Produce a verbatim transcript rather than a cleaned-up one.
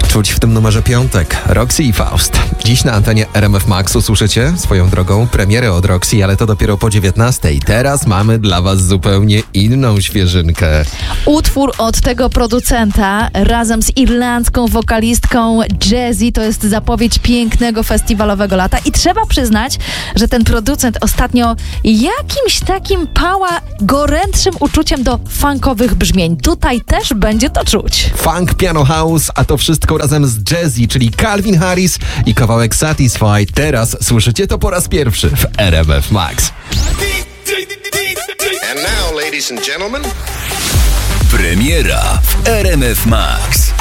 Czuć w tym numerze piątek. Roxy i Faust. Dziś na antenie R M F Max usłyszycie swoją drogą premierę od Roxy, ale to dopiero po dziewiętnastej. Teraz mamy dla was zupełnie inną świeżynkę. Utwór od tego producenta razem z irlandzką wokalistką Jessie to jest zapowiedź pięknego festiwalowego lata i trzeba przyznać, że ten producent ostatnio jakimś takim pała gorętszym uczuciem do funkowych brzmień. Tutaj też będzie to czuć. Funk, piano house, a to wszystko razem z Jessie, czyli Calvin Harris i kawałek Satisfy. Teraz słyszycie to po raz pierwszy w R M F Max. And now, ladies and gentlemen, Premiera w R M F Max.